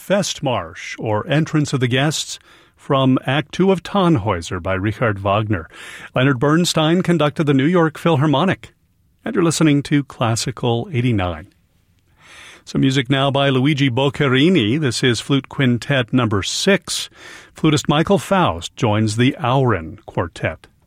Festmarsch, or Entrance of the Guests, from Act II of Tannhäuser by Richard Wagner. Leonard Bernstein conducted the New York Philharmonic. And you're listening to Classical 89. Some music now by Luigi Boccherini. This is Flute Quintet number 6. Flutist Michael Faust joins the Auren Quartet.